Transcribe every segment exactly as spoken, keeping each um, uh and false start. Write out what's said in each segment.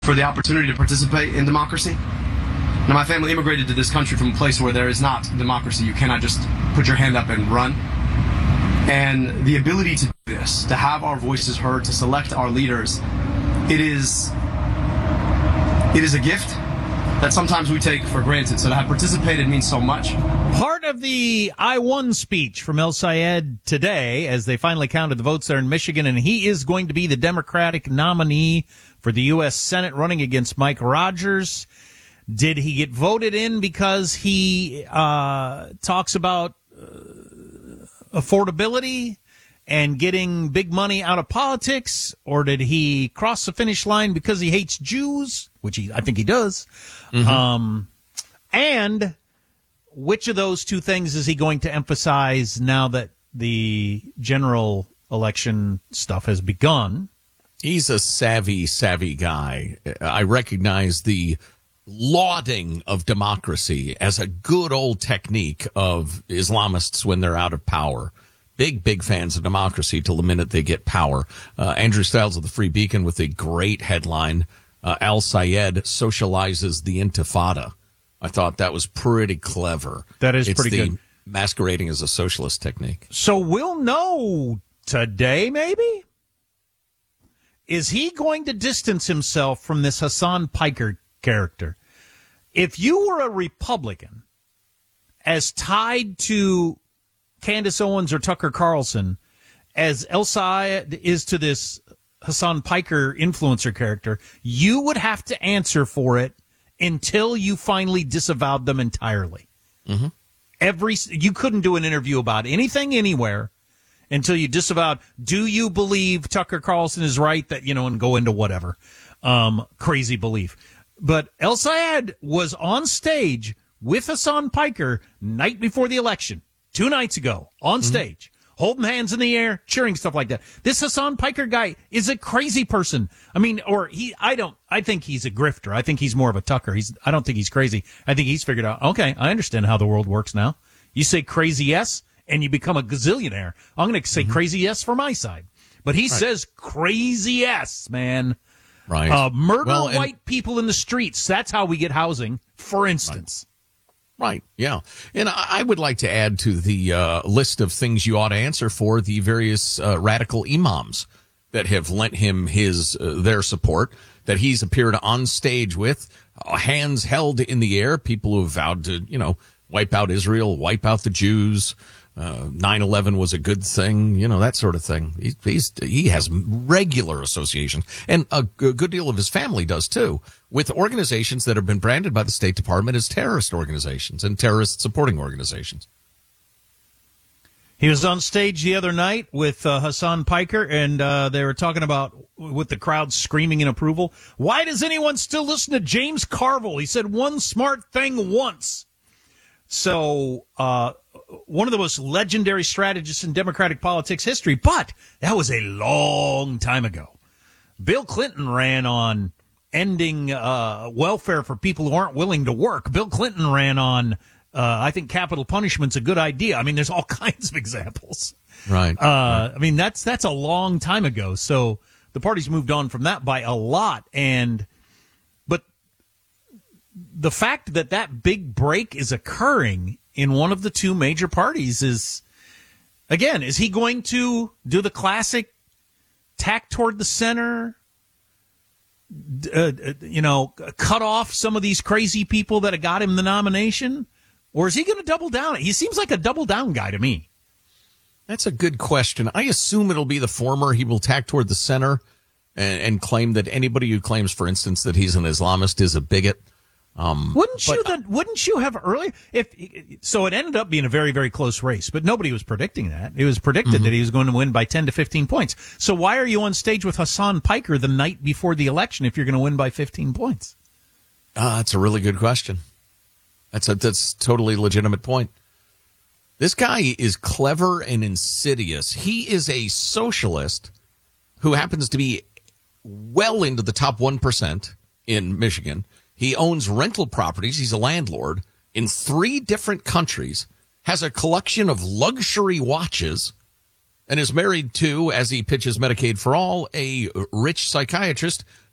for the opportunity to participate in democracy. Now, my family immigrated to this country from a place where there is not democracy. You cannot just put your hand up and run. And the ability to do this, to have our voices heard, to select our leaders, it is, it is a gift that sometimes we take for granted. So to have participated means so much. Part of the I won speech from El Sayed today, as they finally counted the votes there in Michigan, and he is going to be the Democratic nominee for the U S Senate running against Mike Rogers. Did he get voted in because he uh, talks about uh, affordability and getting big money out of politics, or did he cross the finish line because he hates Jews, which he, I think he does? Mm-hmm. Um, and which of those two things is he going to emphasize now that the general election stuff has begun? He's a savvy, savvy guy. I recognize the lauding of democracy as a good old technique of Islamists when they're out of power. Big, big fans of democracy till the minute they get power. Uh, Andrew Stiles of the Free Beacon with a great headline, uh, Al Sayed socializes the Intifada. I thought that was pretty clever. That is it's pretty the good. Masquerading as a socialist technique. So we'll know today, maybe? Is he going to distance himself from this Hassan Piker character? If you were a Republican as tied to Candace Owens or Tucker Carlson as El Sayed is to this Hassan Piker influencer character, you would have to answer for it until you finally disavowed them entirely. Mm-hmm. Every you couldn't do an interview about anything anywhere until you disavowed. Do you believe Tucker Carlson is right? That, you know, and go into whatever um, crazy belief. But El Sayed was on stage with Hassan Piker night before the election, two nights ago, on mm-hmm. stage, holding hands in the air, cheering, stuff like that. This Hassan Piker guy is a crazy person. I mean, or he, I don't, I think he's a grifter. I think he's more of a Tucker. He's, I don't think he's crazy. I think he's figured out, okay, I understand how the world works now. You say crazy yes, and you become a gazillionaire. I'm going to say mm-hmm. crazy yes for my side. But he right. says crazy yes, man. Right. Uh, murder well, and, white people in the streets. That's how we get housing, for instance. Right, right. Yeah. And I would like to add to the uh, list of things you ought to answer for the various uh, radical imams that have lent him his uh, their support, that he's appeared on stage with, uh, hands held in the air, people who have vowed to, you know, wipe out Israel, wipe out the Jews. Uh, nine eleven was a good thing, you know, that sort of thing. He, he's, he has regular associations, and a, a good deal of his family does too, with organizations that have been branded by the State Department as terrorist organizations and terrorist supporting organizations. He was on stage the other night with uh, Hassan Piker, and uh, they were talking about, with the crowd screaming in approval, why does anyone still listen to James Carville? He said one smart thing once. So, uh, one of the most legendary strategists in Democratic politics history, but that was a long time ago. Bill Clinton ran on ending uh, welfare for people who aren't willing to work. Bill Clinton ran on, uh, I think capital punishment's a good idea. I mean, there's all kinds of examples. Right. Uh, right. I mean, that's that's a long time ago. So the party's moved on from that by a lot. And but the fact that that big break is occurring in one of the two major parties is, again, is he going to do the classic tack toward the center, uh, you know, cut off some of these crazy people that have got him the nomination? Or is he going to double down? He seems like a double down guy to me. That's a good question. I assume it'll be the former. He will tack toward the center and, and claim that anybody who claims, for instance, that he's an Islamist is a bigot. Um, wouldn't but, you then, wouldn't you have earlier if so it ended up being a very, very close race, but nobody was predicting that. It was predicted mm-hmm. that he was going to win by ten to fifteen points. So why are you on stage with Hassan Piker the night before the election if you're going to win by fifteen points? Uh, that's a really good question. That's a that's a totally legitimate point. This guy is clever and insidious. He is a socialist who happens to be well into the top one percent in Michigan. He owns rental properties. He's a landlord in three different countries, has a collection of luxury watches, and is married to, as he pitches Medicaid for All, a rich psychiatrist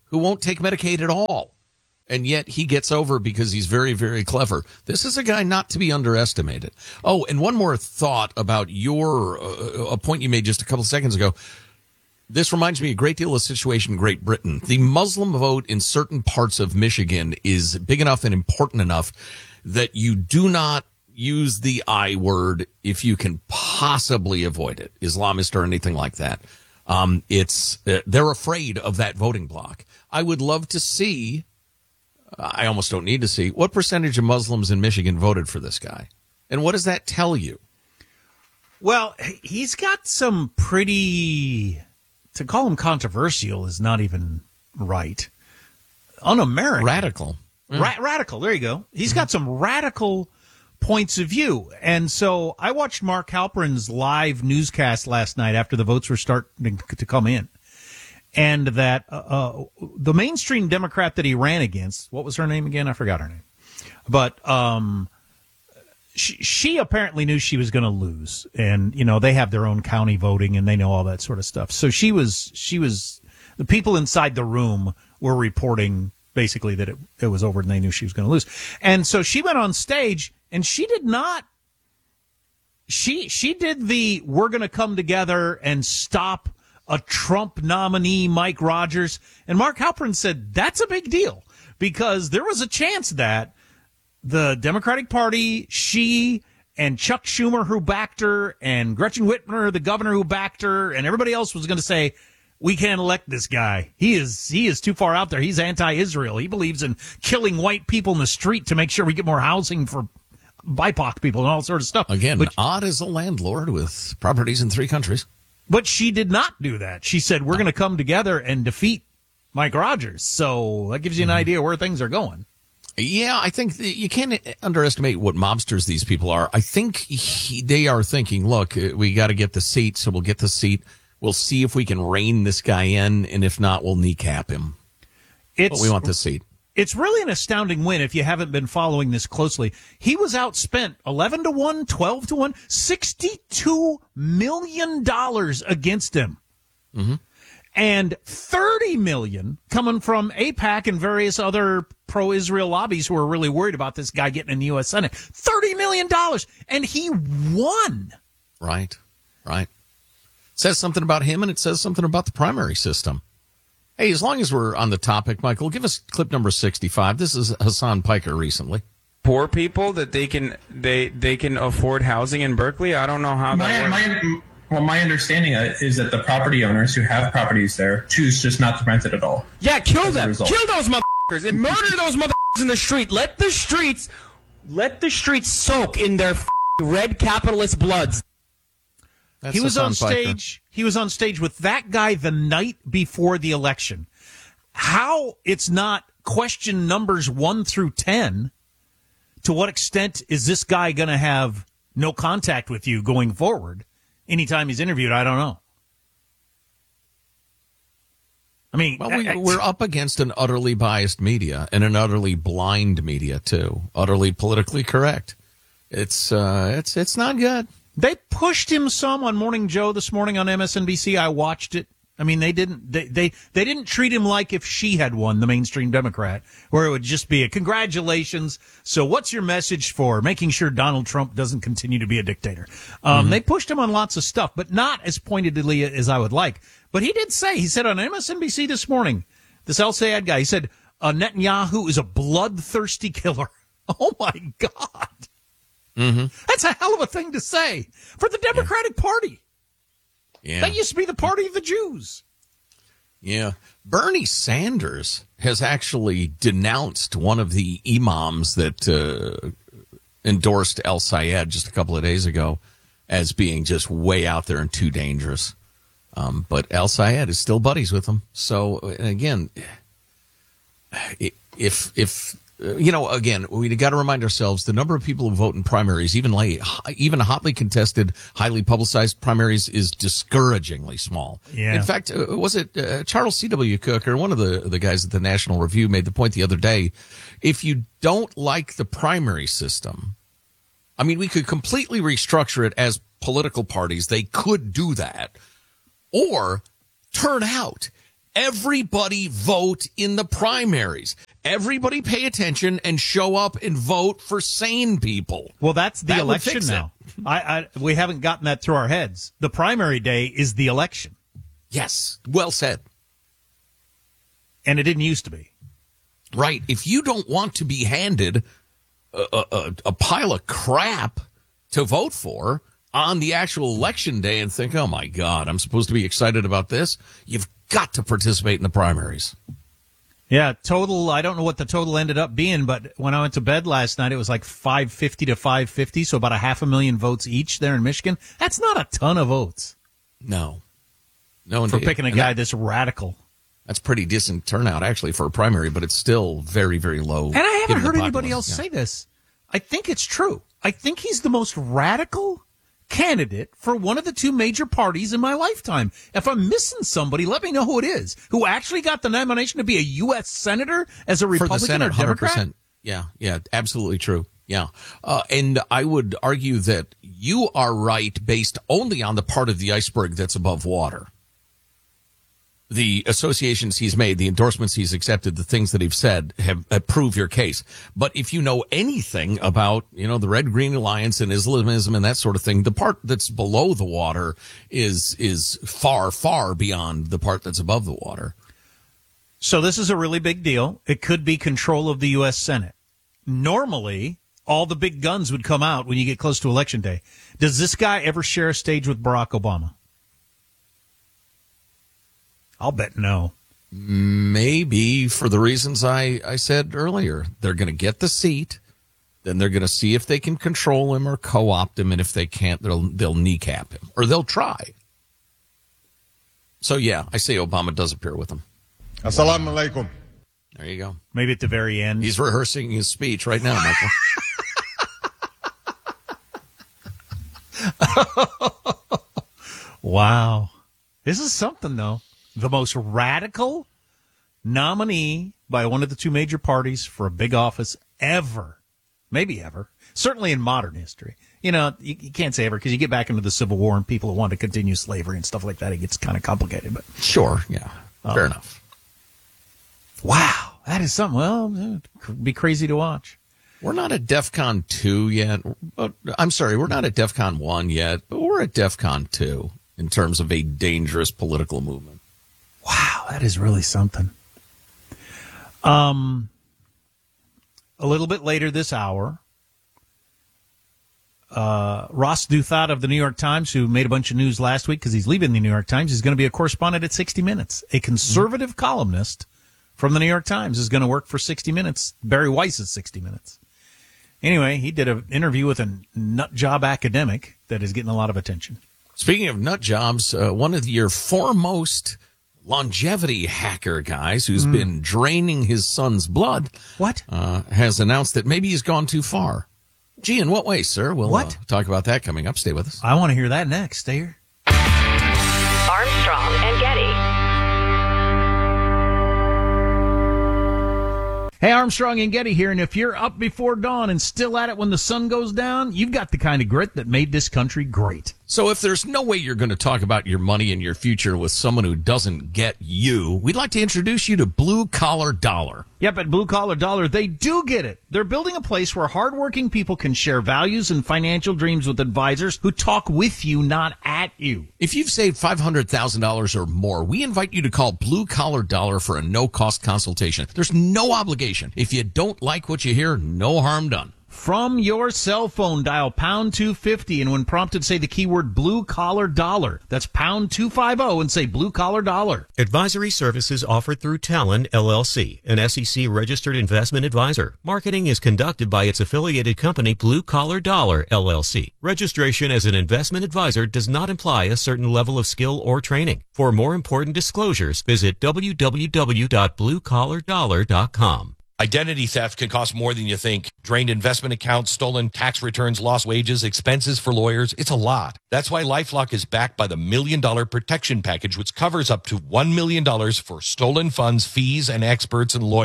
who won't take Medicaid at all. And yet he gets over because he's very, very clever. This is a guy not to be underestimated. Oh, and one more thought about your uh, a point you made just a couple of seconds ago. This reminds me a great deal of the situation in Great Britain. The Muslim vote in certain parts of Michigan is big enough and important enough that you do not use the I word if you can possibly avoid it, Islamist or anything like that. Um, it's uh, they're afraid of that voting bloc. I would love to see, I almost don't need to see, what percentage of Muslims in Michigan voted for this guy. And what does that tell you? Well, he's got some pretty, to call him controversial is not even right, un-American. Radical. Mm. Ra- radical, there you go. He's got some radical points of view. And so I watched Mark Halperin's live newscast last night after the votes were starting to come in. And that uh, uh, the mainstream Democrat that he ran against, what was her name again? I forgot her name. But um, she, she apparently knew she was going to lose. And, you know, they have their own county voting and they know all that sort of stuff. So she was, she was, the people inside the room were reporting basically that it, it was over and they knew she was going to lose. And so she went on stage and she did not, she, she did the, we're going to come together and stop a Trump nominee, Mike Rogers. And Mark Halperin said that's a big deal because there was a chance that the Democratic Party, she and Chuck Schumer, who backed her, and Gretchen Whitmer, the governor who backed her, and everybody else was going to say, we can't elect this guy. He is he is too far out there. He's anti-Israel. He believes in killing white people in the street to make sure we get more housing for B I P O C people and all sort of stuff. Again, but, odd as a landlord with properties in three countries. But she did not do that. She said, we're going to come together and defeat Mike Rogers. So that gives you an mm-hmm. idea where things are going. Yeah, I think you can't underestimate what mobsters these people are. I think he, they are thinking, look, we got to get the seat, so we'll get the seat. We'll see if we can rein this guy in, and if not, we'll kneecap him. It's, but we want the seat. It's really an astounding win if you haven't been following this closely. He was outspent eleven to one, twelve to one, sixty-two million dollars against him. Mm-hmm. And thirty million dollars coming from AIPAC and various other pro-Israel lobbies who are really worried about this guy getting in the U S Senate. thirty million dollars, and he won. Right, right. It says something about him, and it says something about the primary system. Hey, as long as we're on the topic, Michael, give us clip number sixty-five. This is Hassan Piker recently. Poor people that they can they they can afford housing in Berkeley. I don't know how my, that works. My, well, my understanding is that the property owners who have properties there choose just not to rent it at all. Yeah, kill them. Kill those motherfuckers and murder those motherfuckers in the street. Let the streets, let the streets soak in their red capitalist bloods. That's he was Hassan on stage. Piker. He was on stage with that guy the night before the election. How it's not question numbers one through ten. To what extent is this guy going to have no contact with you going forward? Anytime he's interviewed, I don't know. I mean, well, we, I, I, we're up against an utterly biased media and an utterly blind media too, utterly politically correct. It's uh, it's it's not good. They pushed him some on Morning Joe this morning on M S N B C. I watched it. I mean, they didn't they, they they didn't treat him like if she had won, the mainstream Democrat, where it would just be a congratulations. So what's your message for making sure Donald Trump doesn't continue to be a dictator? Um, mm-hmm. They pushed him on lots of stuff, but not as pointedly as I would like. But he did say, he said on M S N B C this morning, this El Sayed guy, he said, uh, Netanyahu is a bloodthirsty killer. Oh, my God. Mm-hmm. That's a hell of a thing to say for the Democratic yeah. Party. Yeah. That used to be the party of the Jews. Yeah. Bernie Sanders has actually denounced one of the imams that uh, endorsed El Sayed just a couple of days ago as being just way out there and too dangerous. Um, but El Sayed is still buddies with him. So, again, if if you know, again, we got to remind ourselves the number of people who vote in primaries, even late, even hotly contested, highly publicized primaries, is discouragingly small. Yeah. In fact, uh, was it uh, Charles C W. Cook or one of the, the guys at the National Review made the point the other day, if you don't like the primary system, I mean, we could completely restructure it as political parties. They could do that. Or turn out Everybody vote in the primaries. Everybody pay attention and show up and vote for sane people. Well, that's the That would election fix now. I, I we haven't gotten that through our heads. The primary day is the election. Yes, well said. And it didn't used to be. Right. If you don't want to be handed a, a, a pile of crap to vote for on the actual election day and think, oh, my God, I'm supposed to be excited about this, you've got to participate in the primaries. Yeah, total, I don't know what the total ended up being, but when I went to bed last night, it was like five fifty to five fifty, so about a half a million votes each there in Michigan. That's not a ton of votes. No. No, For indeed. picking a And guy that, this radical. That's pretty decent turnout, actually, for a primary, but it's still very, very low. And I haven't given the heard anybody populace. else Yeah. say this. I think it's true. I think he's the most radical candidate for one of the two major parties in my lifetime. If I'm missing somebody, let me know who it is. Who actually got the nomination to be a U S senator as a For Republican the Senate, or one hundred Democrat? percent. Yeah, yeah, absolutely true. Yeah. Uh, and I would argue that you are right based only on the part of the iceberg that's above water. The associations he's made, the endorsements he's accepted, the things that he's said have, have proved your case. But if you know anything about, you know, the Red Green Alliance and Islamism and that sort of thing, the part that's below the water is is far, far beyond the part that's above the water. So this is a really big deal. It could be control of the U S Senate. Normally, all the big guns would come out when you get close to Election Day. Does this guy ever share a stage with Barack Obama? I'll bet no. Maybe for the reasons I, I said earlier. They're going to get the seat, then they're going to see if they can control him or co-opt him, and if they can't, they'll they'll kneecap him, or they'll try. So, yeah, I say Obama does appear with him. Assalamu alaikum. There you go. Maybe at the very end. He's rehearsing his speech right now, Michael. Wow. This is something, though. The most radical nominee by one of the two major parties for a big office ever. Maybe ever. Certainly in modern history. You know, you, you can't say ever because you get back into the Civil War and people who want to continue slavery and stuff like that. It gets kind of complicated. But Sure, yeah. Fair enough. wow, that is something. Well, it could be crazy to watch. We're not at DEFCON two yet. But I'm sorry, we're not at DEFCON one yet, but we're at DEFCON two in terms of a dangerous political movement. Wow, that is really something. Um, a little bit later this hour, uh, Ross Douthat of the New York Times, who made a bunch of news last week because he's leaving the New York Times, is going to be a correspondent at sixty minutes. A conservative mm-hmm. columnist from the New York Times is going to work for sixty minutes. Barry Weiss is sixty minutes. Anyway, he did an interview with a nut job academic that is getting a lot of attention. Speaking of nut jobs, uh, one of your foremost longevity hacker guys who's mm. been draining his son's blood what uh, has announced that maybe he's gone too far. Gee, in what way, sir? We'll what? Uh, talk about that coming up. Stay with us. I want to hear that next. Stay here. Armstrong and Getty. Hey, Armstrong and Getty here, and if you're up before dawn and still at it when the sun goes down, you've got the kind of grit that made this country great. So if there's no way you're going to talk about your money and your future with someone who doesn't get you, we'd like to introduce you to Blue Collar Dollar. Yep, at Blue Collar Dollar, they do get it. They're building a place where hardworking people can share values and financial dreams with advisors who talk with you, not at you. If you've saved five hundred thousand dollars or more, we invite you to call Blue Collar Dollar for a no-cost consultation. There's no obligation. If you don't like what you hear, no harm done. From your cell phone, dial pound two fifty, and when prompted, say the keyword Blue Collar Dollar. That's pound two fifty and say Blue Collar Dollar. Advisory services offered through Talon, L L C, an S E C-registered investment advisor. Marketing is conducted by its affiliated company, Blue Collar Dollar, L L C. Registration as an investment advisor does not imply a certain level of skill or training. For more important disclosures, visit w w w dot blue collar dollar dot com. Identity theft can cost more than you think. Drained investment accounts, stolen tax returns, lost wages, expenses for lawyers. It's a lot. That's why LifeLock is backed by the Million Dollar Protection Package, which covers up to one million dollars for stolen funds, fees, and experts and lawyers.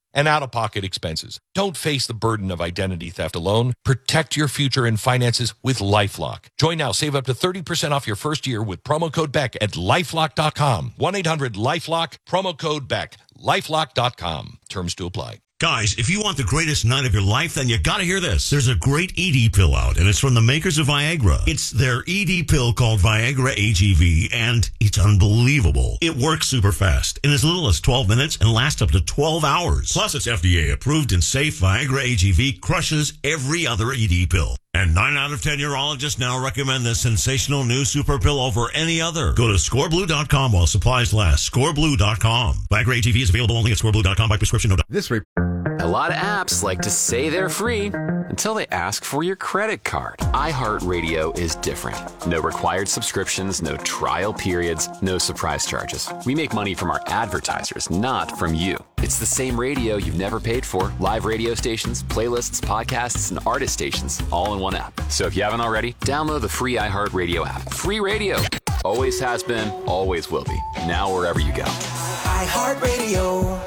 and out-of-pocket expenses. Don't face the burden of identity theft alone. Protect your future and finances with LifeLock. Join now. Save up to thirty percent off your first year with promo code Beck at lifelock dot com. one eight hundred lifelock, promo code Beck. lifelock dot com. Terms to apply. Guys, if you want the greatest night of your life, then you gotta hear this. There's a great E D pill out, and it's from the makers of Viagra. It's their E D pill called Viagra A G V, and it's unbelievable. It works super fast, in as little as twelve minutes, and lasts up to twelve hours. Plus, it's F D A approved and safe. Viagra A G V crushes every other E D pill. And nine out of ten urologists now recommend this sensational new super pill over any other. Go to score blue dot com while supplies last. score blue dot com. Viagra A G V is available only at score blue dot com by prescription. No. This re- A lot of apps like to say they're free until they ask for your credit card. iHeartRadio is different. No required subscriptions, no trial periods, no surprise charges. We make money from our advertisers, not from you. It's the same radio you've never paid for. Live radio stations, playlists, podcasts, and artist stations, all in one app. So if you haven't already, download the free iHeartRadio app. Free radio. Always has been, always will be. Now wherever you go. iHeartRadio.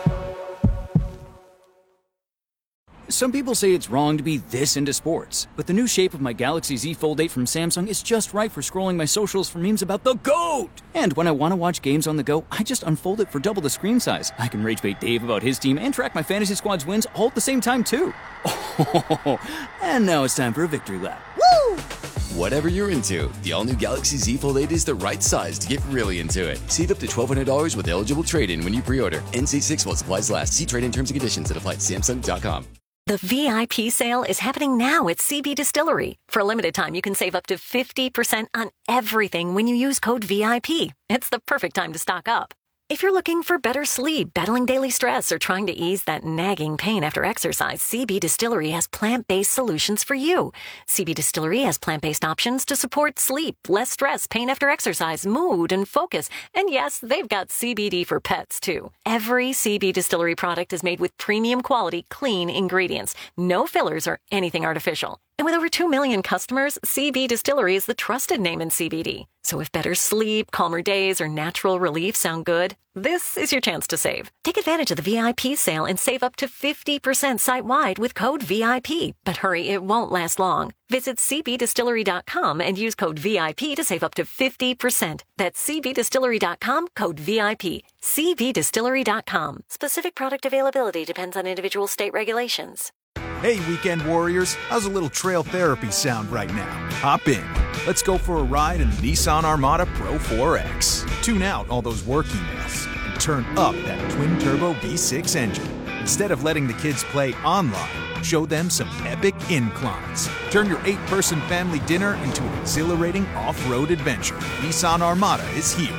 Some people say it's wrong to be this into sports, but the new shape of my Galaxy Z Fold eight from Samsung is just right for scrolling my socials for memes about the GOAT! And when I want to watch games on the go, I just unfold it for double the screen size. I can rage bait Dave about his team and track my fantasy squad's wins all at the same time, too. Oh, and now it's time for a victory lap. Woo! Whatever you're into, the all-new Galaxy Z Fold eight is the right size to get really into it. Save up to twelve hundred dollars with eligible trade-in when you pre-order. N C six while supplies last. See trade-in terms and conditions at apply at samsung dot com. The V I P sale is happening now at C B Distillery. For a limited time, you can save up to fifty percent on everything when you use code V I P. It's the perfect time to stock up. If you're looking for better sleep, battling daily stress, or trying to ease that nagging pain after exercise, C B Distillery has plant-based solutions for you. C B Distillery has plant-based options to support sleep, less stress, pain after exercise, mood, and focus. And yes, they've got C B D for pets, too. Every C B Distillery product is made with premium quality, clean ingredients. No fillers or anything artificial. And with over two million customers, C B Distillery is the trusted name in C B D. So if better sleep, calmer days, or natural relief sound good, this is your chance to save. Take advantage of the V I P sale and save up to fifty percent site-wide with code V I P. But hurry, it won't last long. Visit c b distillery dot com and use code V I P to save up to fifty percent. That's c b distillery dot com, code V I P. c b distillery dot com. Specific product availability depends on individual state regulations. Hey, weekend warriors, how's a little trail therapy sound right now? Hop in. Let's go for a ride in the Nissan Armada Pro four X. Tune out all those work emails and turn up that twin-turbo V six engine. Instead of letting the kids play online, show them some epic inclines. Turn your eight-person family dinner into an exhilarating off-road adventure. Nissan Armada is here.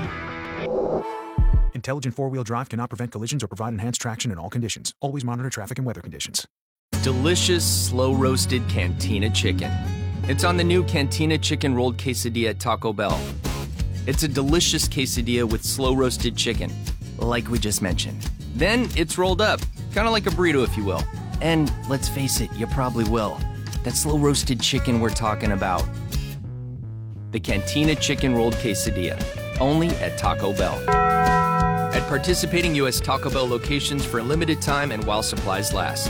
Intelligent four-wheel drive cannot prevent collisions or provide enhanced traction in all conditions. Always monitor traffic and weather conditions. Delicious, slow-roasted Cantina chicken. It's on the new Cantina chicken rolled quesadilla at Taco Bell. It's a delicious quesadilla with slow-roasted chicken, like we just mentioned. Then it's rolled up, kind of like a burrito, if you will. And let's face it, you probably will. That slow-roasted chicken we're talking about. The Cantina chicken rolled quesadilla, only at Taco Bell. At participating U S Taco Bell locations for a limited time and while supplies last.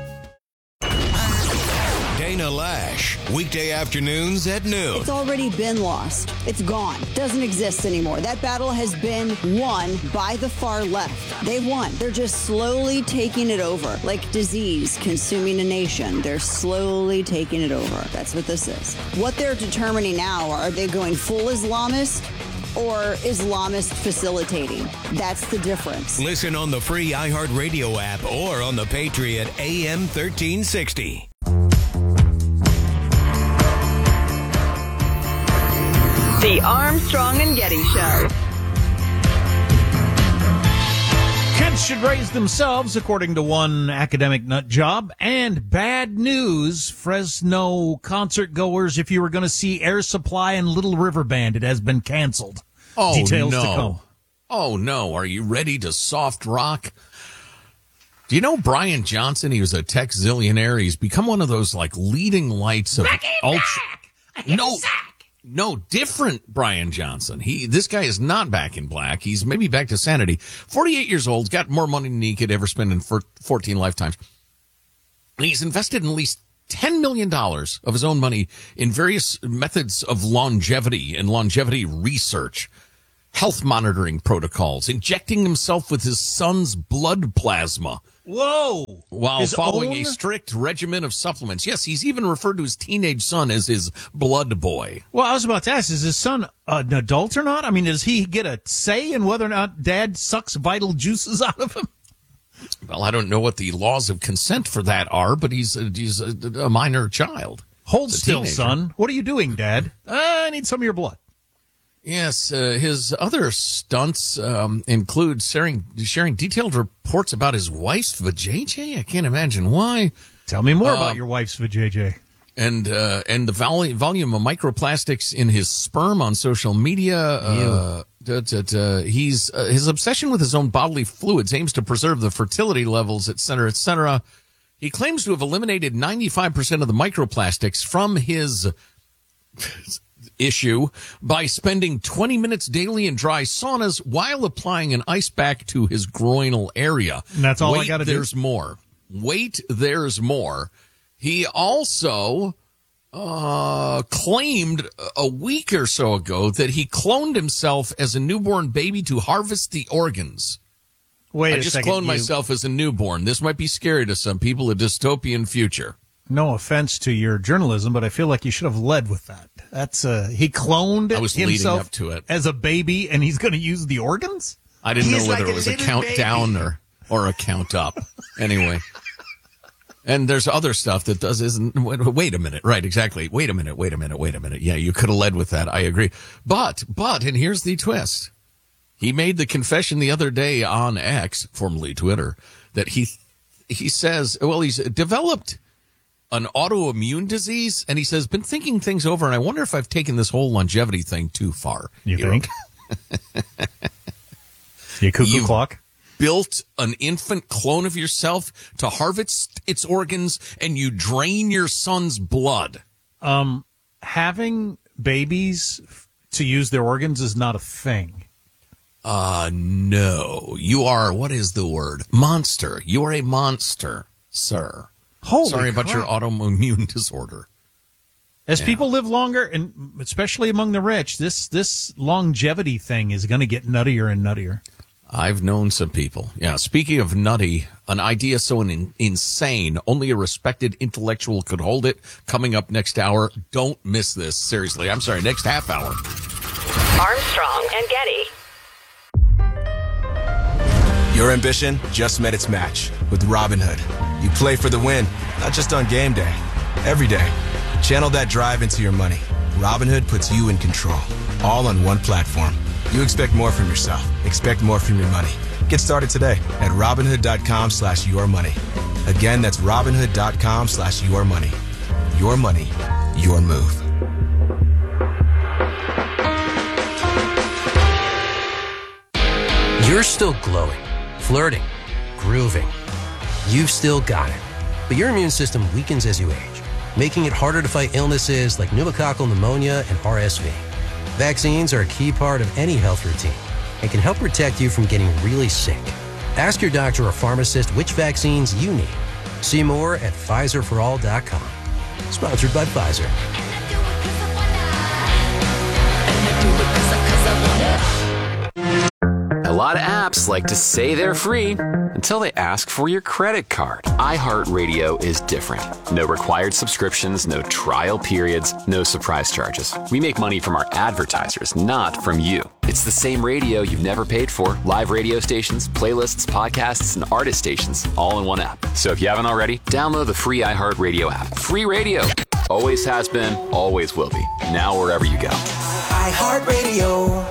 Dana Lash, weekday afternoons at noon. It's already been lost. It's gone. Doesn't exist anymore. That battle has been won by the far left. They won. They're just slowly taking it over. Like disease consuming a nation. They're slowly taking it over. That's what this is. What they're determining now, are they going full Islamist or Islamist facilitating? That's the difference. Listen on the free iHeartRadio app or on the Patriot A M thirteen sixty. The Armstrong and Getty Show. Kids should raise themselves, according to one academic nut job. And bad news, Fresno concert goers, if you were going to see Air Supply and Little River Band, it has been canceled. Oh, Details no. to come. Oh, no. Are you ready to soft rock? Do you know Brian Johnson? He was a tech zillionaire. He's become one of those, like, leading lights of ultra... No, No, different Brian Johnson. He, this guy is not back in black. He's maybe back to sanity. forty-eight years old, got more money than he could ever spend in fourteen lifetimes. And he's invested in at least ten million dollars of his own money in various methods of longevity and longevity research, health monitoring protocols, injecting himself with his son's blood plasma. Whoa! While His following own? a strict regimen of supplements. Yes, he's even referred to his teenage son as his blood boy. Well, I was about to ask, is his son an adult or not? I mean, does he get a say in whether or not dad sucks vital juices out of him? Well, I don't know what the laws of consent for that are, but he's a, he's a, a minor child. Hold He's a still, teenager. son. What are you doing, Dad? Uh, I need some of your blood. Yes, uh, his other stunts um, include sharing, sharing detailed reports about his wife's vajayjay. I can't imagine why. Tell me more Uh, about your wife's vajayjay. And uh, and the vol- volume of microplastics in his sperm on social media. Uh, da, da, da. He's uh, his obsession with his own bodily fluids aims to preserve the fertility levels, et cetera, et cetera. He claims to have eliminated ninety-five percent of the microplastics from his issue by spending twenty minutes daily in dry saunas while applying an ice pack to his groinal area. And that's all I Wait, gotta do? There's more. Wait, there's more. He also uh, claimed a week or so ago that he cloned himself as a newborn baby to harvest the organs. Wait I a just second, cloned you- myself as a newborn. This might be scary to some people, a dystopian future. No offense to your journalism, but I feel like you should have led with that. That's uh, he cloned I was leading himself up to it. as a baby, and he's going to use the organs? I didn't He's know whether like it was a little countdown baby. or, or a count up. Anyway. And there's other stuff that does isn't. Wait, wait a minute. Right. Exactly. Wait a minute. Wait a minute. Wait a minute. Yeah, you could have led with that. I agree. But, but, and here's the twist. He made the confession the other day on X, formerly Twitter, that he, he says, well, he's developed an autoimmune disease, and he says, been thinking things over, and I wonder if I've taken this whole longevity thing too far. You think? You cuckoo You've clock? Built an infant clone of yourself to harvest its organs, and you drain your son's blood. Um, having babies f- to use their organs is not a thing. Uh, no. You are, what is the word? Monster. You are a monster, sir. Holy Sorry about crap. your autoimmune disorder. As Yeah. people live longer, and especially among the rich, this this longevity thing is going to get nuttier and nuttier. I've known some people. Yeah, speaking of nutty, an idea so in, insane, only a respected intellectual could hold it. Coming up next hour. Don't miss this. Seriously. I'm sorry, next half hour. Armstrong and Getty. Your ambition just met its match with Robinhood. You play for the win, not just on game day, every day. Channel that drive into your money. Robinhood puts you in control, all on one platform. You expect more from yourself. Expect more from your money. Get started today at Robinhood.com slash your money. Again, that's Robinhood.com slash your money. Your money, your move. You're still glowing, flirting, grooving. You've still got it. But your immune system weakens as you age, making it harder to fight illnesses like pneumococcal pneumonia and R S V. Vaccines are a key part of any health routine and can help protect you from getting really sick. Ask your doctor or pharmacist which vaccines you need. See more at Pfizer for all dot com. Sponsored by Pfizer. A lot of apps like to say they're free until they ask for your credit card. iHeartRadio is different. No required subscriptions, no trial periods, no surprise charges. We make money from our advertisers, not from you. It's the same radio you've never paid for. Live radio stations, playlists, podcasts, and artist stations all in one app. So if you haven't already, download the free iHeartRadio app. Free radio. Always has been, always will be. Now wherever you go. iHeartRadio.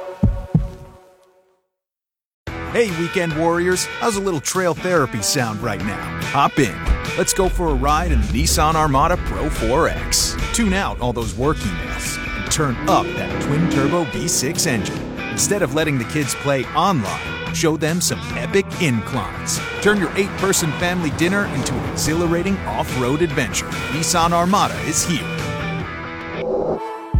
Hey, weekend warriors, how's a little trail therapy sound right now? Hop in. Let's go for a ride in the Nissan Armada Pro four X. Tune out all those work emails and turn up that twin-turbo V six engine. Instead of letting the kids play online, show them some epic inclines. Turn your eight-person family dinner into an exhilarating off-road adventure. Nissan Armada is here.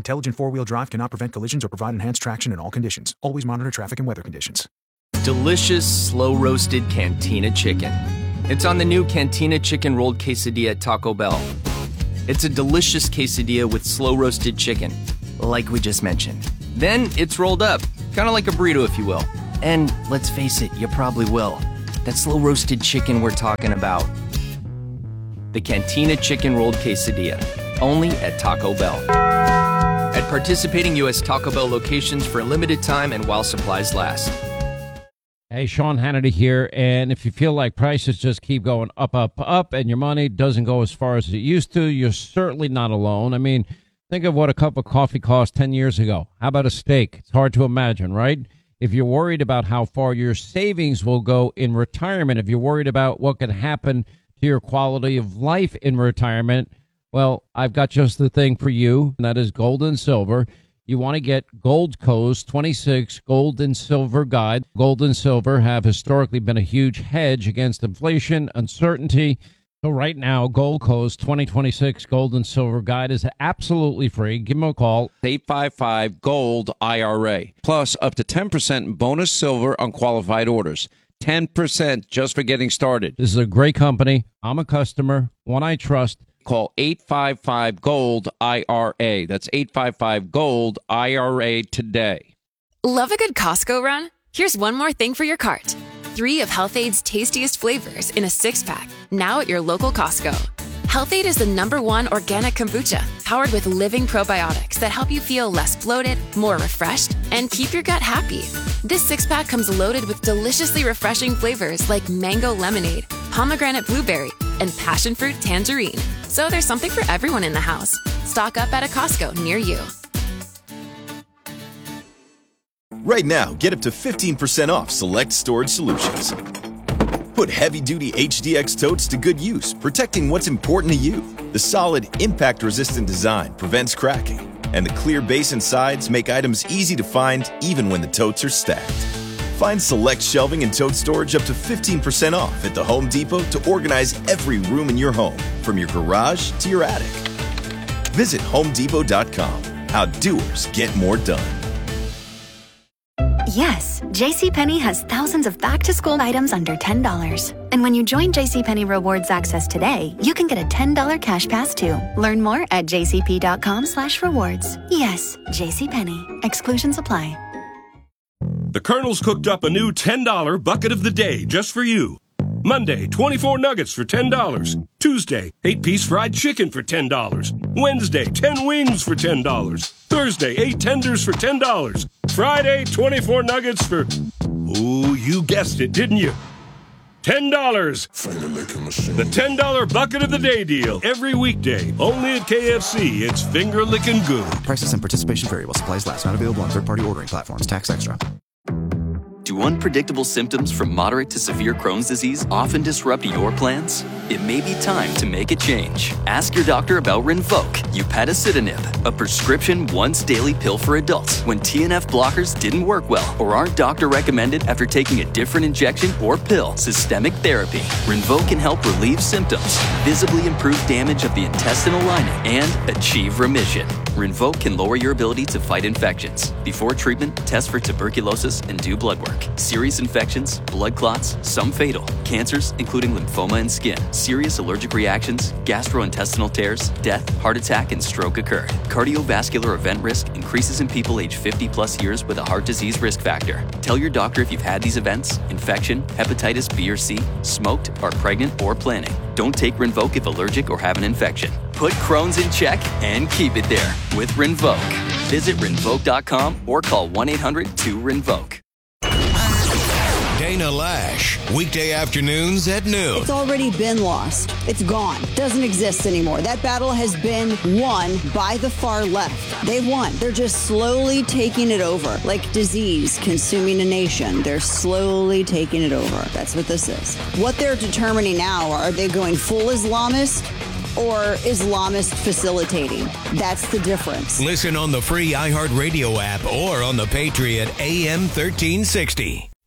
Intelligent four-wheel drive cannot prevent collisions or provide enhanced traction in all conditions. Always monitor traffic and weather conditions. Delicious, slow-roasted Cantina chicken. It's on the new Cantina chicken rolled quesadilla at Taco Bell. It's a delicious quesadilla with slow-roasted chicken, like we just mentioned. Then it's rolled up, kind of like a burrito, if you will. And let's face it, you probably will. That slow-roasted chicken we're talking about. The Cantina chicken rolled quesadilla, only at Taco Bell. At participating U S Taco Bell locations for a limited time and while supplies last. Hey, Sean Hannity here, and if you feel like prices just keep going up, up, up, and your money doesn't go as far as it used to, you're certainly not alone. I mean, think of what a cup of coffee cost ten years ago. How about a steak? It's hard to imagine, right? If you're worried about how far your savings will go in retirement, if you're worried about what could happen to your quality of life in retirement, well, I've got just the thing for you, and that is gold and silver. You want to get Goldco's twenty-six Gold and Silver Guide. Gold and silver have historically been a huge hedge against inflation, uncertainty. So right now, Goldco's twenty twenty-six Gold and Silver Guide is absolutely free. Give them a call. eight five five GOLD I R A. Plus up to ten percent bonus silver on qualified orders. ten percent just for getting started. This is a great company. I'm a customer, one I trust. Call eight five five GOLD I R A. That's eight five five GOLD I R A today. Love a good Costco run? Here's one more thing for your cart. Three of Health-Aid's tastiest flavors in a six-pack, now at your local Costco. Health-Aid is the number one organic kombucha, powered with living probiotics that help you feel less bloated, more refreshed, and keep your gut happy. This six-pack comes loaded with deliciously refreshing flavors like mango lemonade, pomegranate blueberry, and passion fruit tangerine. So there's something for everyone in the house. Stock up at a Costco near you. Right now, get up to fifteen percent off select storage solutions. Put heavy-duty H D X totes to good use, protecting what's important to you. The solid, impact-resistant design prevents cracking, and the clear base and sides make items easy to find even when the totes are stacked. Find select shelving and tote storage up to fifteen percent off at the Home Depot to organize every room in your home, from your garage to your attic. Visit home depot dot com. How doers get more done. Yes, JCPenney has thousands of back-to-school items under ten dollars. And when you join JCPenney Rewards Access today, you can get a ten dollars cash pass too. Learn more at jcp.com slash rewards. Yes, JCPenney. Exclusions apply. The Colonel's cooked up a new ten dollar bucket of the day just for you. Monday, twenty-four nuggets for ten dollars. Tuesday, eight-piece fried chicken for ten dollars. Wednesday, ten wings for ten dollars. Thursday, eight tenders for ten dollars. Friday, twenty-four nuggets for... Ooh, you guessed it, didn't you? ten dollars. The ten dollar bucket of the day deal. Every weekday, only at K F C. It's finger-licking good. Prices and participation vary while supplies last. Not available on third-party ordering platforms. Tax extra. Do unpredictable symptoms from moderate to severe Crohn's disease often disrupt your plans? It may be time to make a change. Ask your doctor about Rinvoq, upadacitinib, a prescription once-daily pill for adults when T N F blockers didn't work well or aren't doctor-recommended after taking a different injection or pill. Systemic therapy. Rinvoq can help relieve symptoms, visibly improve damage of the intestinal lining, and achieve remission. Rinvoq can lower your ability to fight infections. Before treatment, test for tuberculosis and do blood work. Serious infections, blood clots, some fatal, cancers, including lymphoma and skin, serious allergic reactions, gastrointestinal tears, death, heart attack, and stroke occurred. Cardiovascular event risk increases in people age fifty plus years with a heart disease risk factor. Tell your doctor if you've had these events, infection, hepatitis B or C, smoked, are pregnant, or planning. Don't take Rinvoq if allergic or have an infection. Put Crohn's in check and keep it there with Rinvoq. Visit Rinvoq dot com or call one eight hundred two Rinvoq. Dana Lash, weekday afternoons at noon. It's already been lost. It's gone. Doesn't exist anymore. That battle has been won by the far left. They won. They're just slowly taking it over. Like disease consuming a nation. They're slowly taking it over. That's what this is. What they're determining now, are they going full Islamist or Islamist facilitating? That's the difference. Listen on the free iHeartRadio app or on the Patriot A M thirteen sixty.